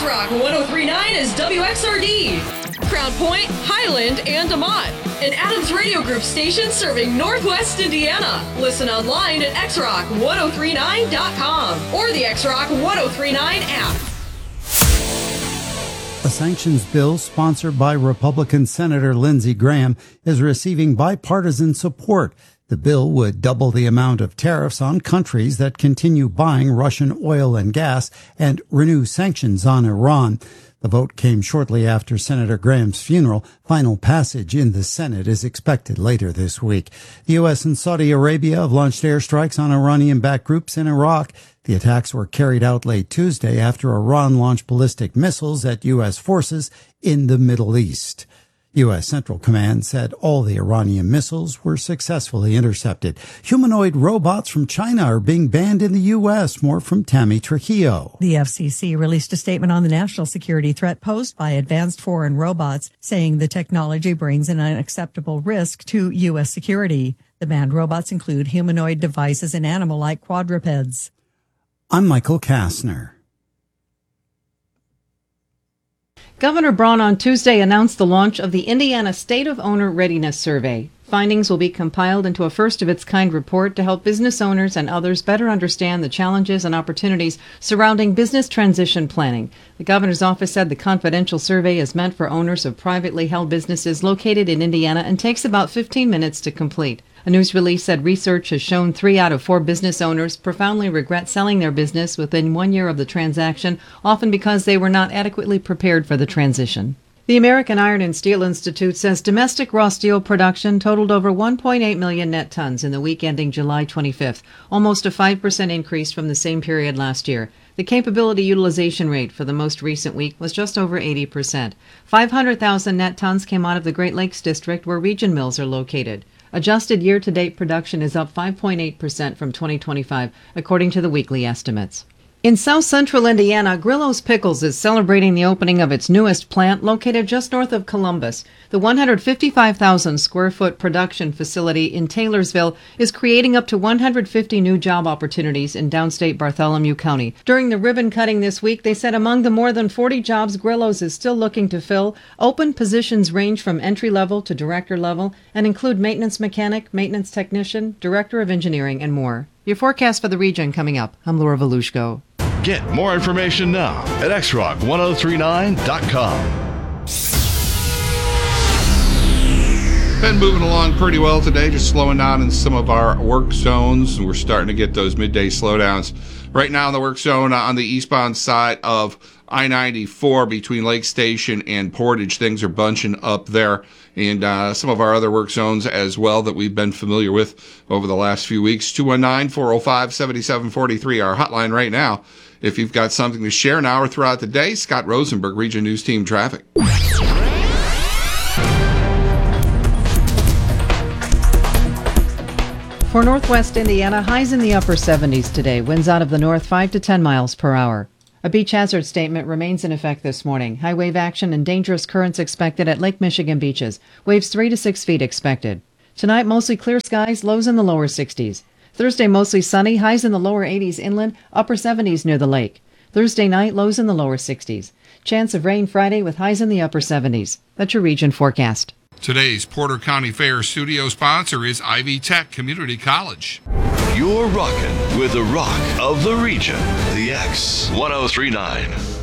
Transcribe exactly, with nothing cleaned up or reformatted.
X-Rock one oh three point nine is W X R D. Crown Point, Highland, and DeMont. An Adams Radio Group station serving Northwest Indiana. Listen online at x rock one oh three nine dot com or the X-Rock one oh three nine app. A sanctions bill sponsored by Republican Senator Lindsey Graham is receiving bipartisan support. The bill would double the amount of tariffs on countries that continue buying Russian oil and gas and renew sanctions on Iran. The vote came shortly after Senator Graham's funeral. Final passage in the Senate is expected later this week. The U S and Saudi Arabia have launched airstrikes on Iranian-backed groups in Iraq. The attacks were carried out late Tuesday after Iran launched ballistic missiles at U S forces in the Middle East. U S Central Command said all the Iranian missiles were successfully intercepted. Humanoid robots from China are being banned in the U S. More from Tammy Trujillo. The F C C released a statement on the national security threat posed by advanced foreign robots, saying the technology brings an unacceptable risk to U S security. The banned robots include humanoid devices and animal-like quadrupeds. I'm Michael Kastner. Governor Braun on Tuesday announced the launch of the Indiana State of Owner Readiness Survey. Findings will be compiled into a first-of-its-kind report to help business owners and others better understand the challenges and opportunities surrounding business transition planning. The governor's office said the confidential survey is meant for owners of privately held businesses located in Indiana and takes about fifteen minutes to complete. A news release said research has shown three out of four business owners profoundly regret selling their business within one year of the transaction, often because they were not adequately prepared for the transition. The American Iron and Steel Institute says domestic raw steel production totaled over one point eight million net tons in the week ending July twenty-fifth, almost a five percent increase from the same period last year. The capability utilization rate for the most recent week was just over eighty percent. five hundred thousand net tons came out of the Great Lakes District, where region mills are located. Adjusted year-to-date production is up five point eight percent from twenty twenty-five, according to the weekly estimates. In south-central Indiana, Grillo's Pickles is celebrating the opening of its newest plant located just north of Columbus. The one hundred fifty-five thousand square foot production facility in Taylorsville is creating up to one hundred fifty new job opportunities in downstate Bartholomew County. During the ribbon cutting this week, they said among the more than forty jobs Grillo's is still looking to fill, open positions range from entry-level to director level and include maintenance mechanic, maintenance technician, director of engineering, and more. Your forecast for the region coming up. I'm Laura Volushko. Get more information now at x rock one oh three nine dot com. Been moving along pretty well today, just slowing down in some of our work zones, and we're starting to get those midday slowdowns. Right now in the work zone on the eastbound side of I ninety-four between Lake Station and Portage, things are bunching up there. And uh, some of our other work zones as well that we've been familiar with over the last few weeks. two one nine, four oh five, seven seven four three, our hotline right now. If you've got something to share now or throughout the day, Scott Rosenberg, Region News Team Traffic. For northwest Indiana, highs in the upper seventies today. Winds out of the north five to ten miles per hour. A beach hazard statement remains in effect this morning. High wave action and dangerous currents expected at Lake Michigan beaches. Waves three to six feet expected. Tonight, mostly clear skies, lows in the lower sixties. Thursday, mostly sunny, highs in the lower eighties inland, upper seventies near the lake. Thursday night, lows in the lower sixties. Chance of rain Friday with highs in the upper seventies. That's your region forecast. Today's Porter County Fair studio sponsor is Ivy Tech Community College. You're rocking with the rock of the region, the X one oh three nine.